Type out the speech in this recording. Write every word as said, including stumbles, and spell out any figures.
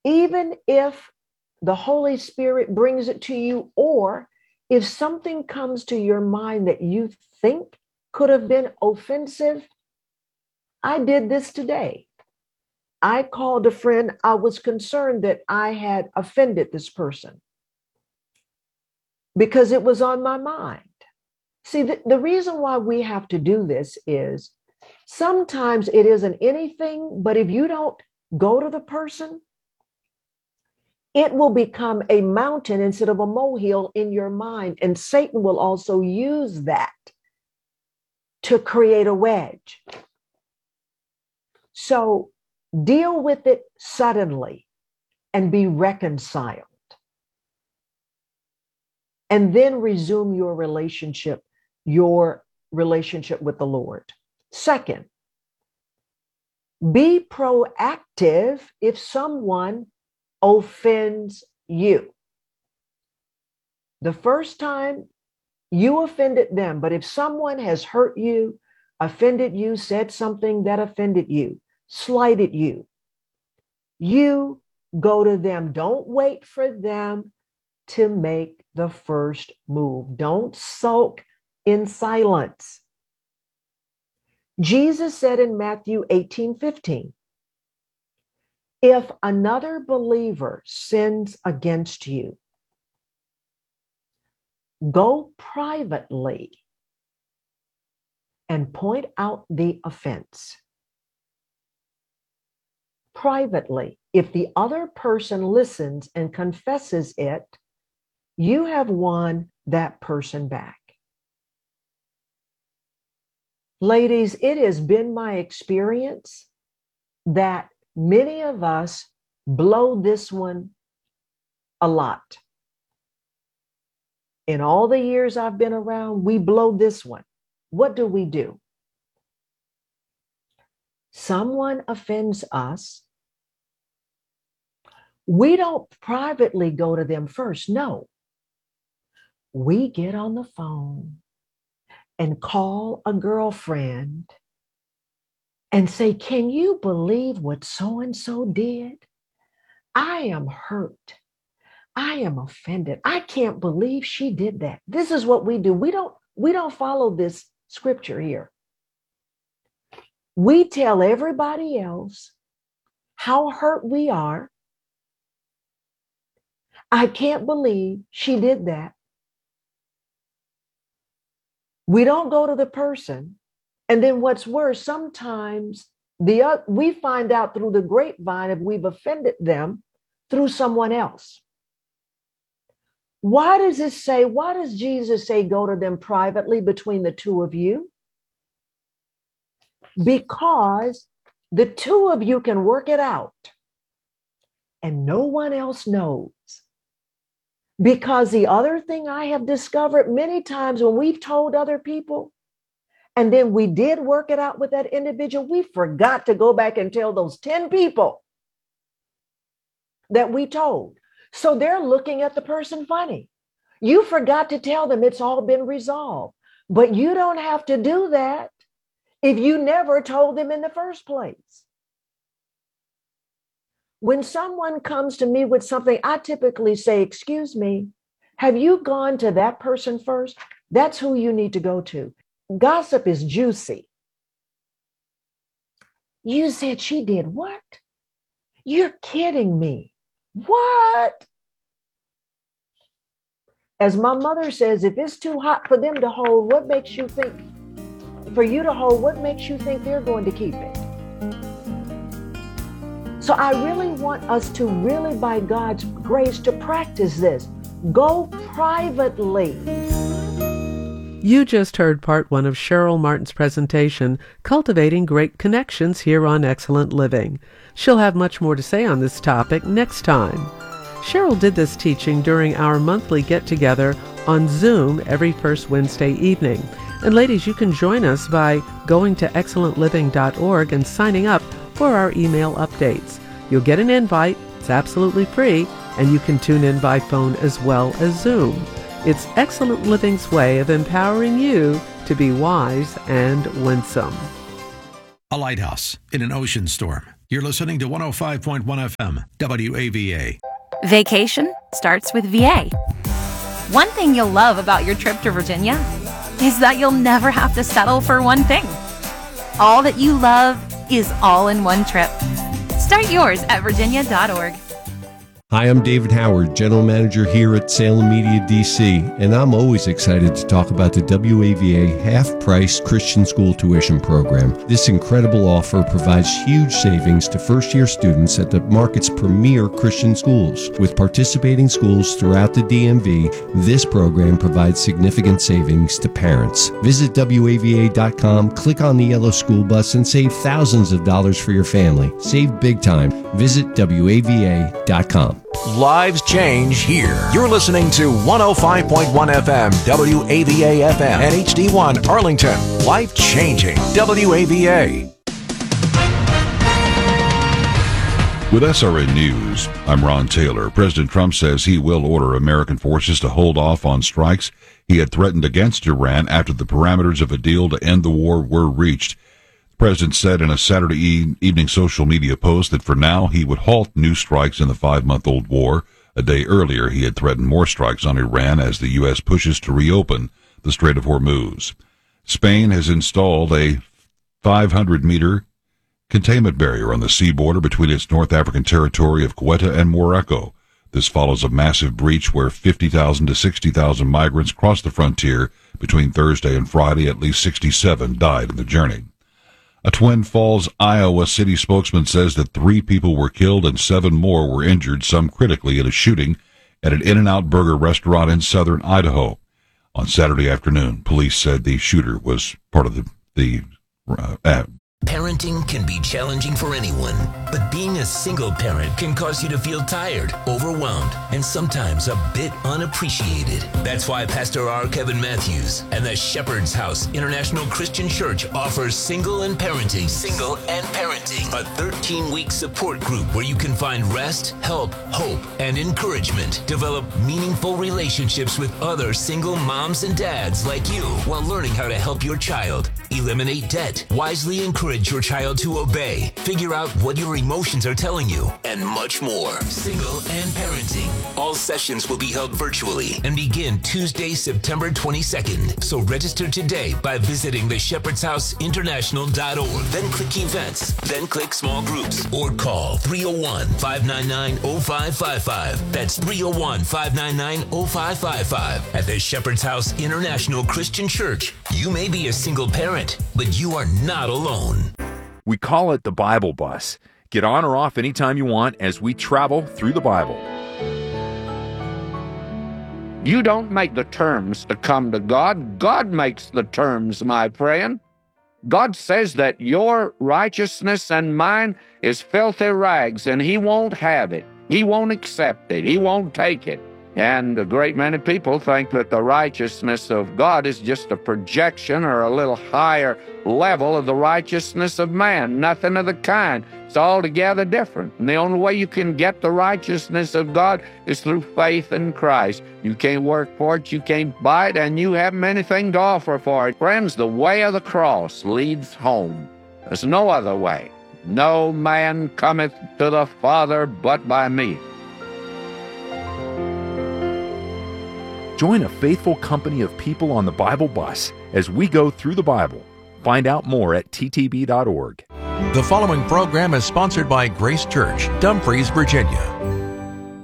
even if the Holy Spirit brings it to you, or if something comes to your mind that you think could have been offensive. I did this today. I called a friend. I was concerned that I had offended this person because it was on my mind. See, the, the reason why we have to do this is sometimes it isn't anything, but if you don't go to the person, it will become a mountain instead of a molehill in your mind. And Satan will also use that to create a wedge. So deal with it suddenly and be reconciled. And then resume your relationship, your relationship with the Lord. Second, be proactive if someone offends you. The first time you offended them, but if someone has hurt you, offended you, said something that offended you, slighted you, you go to them. Don't wait for them to make the first move. Don't sulk in silence. Jesus said in Matthew eighteen fifteen, if another believer sins against you, go privately and point out the offense. Privately, if the other person listens and confesses it, you have won that person back. Ladies, it has been my experience that many of us blow this one a lot. In all the years I've been around, we blow this one. What do we do? Someone offends us. We don't privately go to them first. No. We get on the phone and call a girlfriend and say, can you believe what so-and-so did? I am hurt. I am offended. I can't believe she did that. This is what we do. We don't, we don't follow this scripture here. We tell everybody else how hurt we are. I can't believe she did that. We don't go to the person. And then what's worse, sometimes the uh, we find out through the grapevine if we've offended them through someone else. Why does it say, why does Jesus say go to them privately between the two of you? Because the two of you can work it out and no one else knows. Because the other thing I have discovered many times when we've told other people, and then we did work it out with that individual, we forgot to go back and tell those ten people that we told. So they're looking at the person funny. You forgot to tell them it's all been resolved. But you don't have to do that if you never told them in the first place. When someone comes to me with something, I typically say, excuse me, have you gone to that person first? That's who you need to go to. Gossip is juicy. You said she did what? You're kidding me. What? As my mother says, if it's too hot for them to hold, what makes you think, for you to hold, what makes you think they're going to keep it? So I really want us to really, by God's grace, to practice this. Go privately. You just heard part one of Cheryl Martin's presentation, Cultivating Great Connections, here on Excellent Living. She'll have much more to say on this topic next time. Cheryl did this teaching during our monthly get-together on Zoom every first Wednesday evening. And ladies, you can join us by going to excellent living dot org and signing up for our email updates. You'll get an invite, it's absolutely free, and you can tune in by phone as well as Zoom. It's Excellent Living's way of empowering you to be wise and winsome. A lighthouse in an ocean storm. You're listening to one oh five point one F M, W A V A. Vacation starts with V A. One thing you'll love about your trip to Virginia is that you'll never have to settle for one thing. All that you love is all in one trip. Start yours at virginia dot org. Hi, I'm David Howard, General Manager here at Salem Media D C, and I'm always excited to talk about the W A V A half-price Christian school tuition program. This incredible offer provides huge savings to first-year students at the market's premier Christian schools. With participating schools throughout the D M V, this program provides significant savings to parents. Visit W A V A dot com, click on the yellow school bus, and save thousands of dollars for your family. Save big time. Visit W A V A dot com. Lives change here. You're listening to one oh five point one F M, W A V A F M, and H D one Arlington. Life changing. W A V A. With S R N News, I'm Ron Taylor. President Trump says he will order American forces to hold off on strikes he had threatened against Iran after the parameters of a deal to end the war were reached. The president said in a Saturday e- evening social media post that for now he would halt new strikes in the five-month-old war. A day earlier, he had threatened more strikes on Iran as the U S pushes to reopen the Strait of Hormuz. Spain has installed a five hundred meter containment barrier on the sea border between its North African territory of Ceuta and Morocco. This follows a massive breach where fifty thousand to sixty thousand migrants crossed the frontier between Thursday and Friday. At least sixty-seven died in the journey. A Twin Falls, Iowa city spokesman says that three people were killed and seven more were injured, some critically, in a shooting at an In-N-Out Burger restaurant in southern Idaho. On Saturday afternoon, police said the shooter was part of the, the uh, uh, Parenting can be challenging for anyone, but being a single parent can cause you to feel tired, overwhelmed, and sometimes a bit unappreciated. That's why Pastor R. Kevin Matthews and the Shepherd's House International Christian Church offers Single and Parenting, Single and Parenting, a thirteen-week support group where you can find rest, help, hope, and encouragement. Develop meaningful relationships with other single moms and dads like you while learning how to help your child, eliminate debt, wisely encourage your child to obey, figure out what your emotions are telling you, and much more. Single and Parenting. All sessions will be held virtually and begin Tuesday, September twenty-second. So register today by visiting the shepherds house international dot org. Then click Events, then click Small Groups, or call three oh one, five nine nine, oh five five five. That's three oh one, five nine nine, oh five five five. At the Shepherd's House International Christian Church, you may be a single parent, but you are not alone. We call it the Bible Bus. Get on or off anytime you want as we travel through the Bible. You don't make the terms to come to God. God makes the terms, my friend. God says that your righteousness and mine is filthy rags, and He won't have it. He won't accept it. He won't take it. And a great many people think that the righteousness of God is just a projection or a little higher level of the righteousness of man. Nothing of the kind. It's altogether different. And the only way you can get the righteousness of God is through faith in Christ. You can't work for it, you can't buy it, and you haven't anything to offer for it. Friends, the way of the cross leads home. There's no other way. No man cometh to the Father but by me. Join a faithful company of people on the Bible Bus as we go through the Bible. Find out more at T T B dot org. The following program is sponsored by Grace Church, Dumfries, Virginia.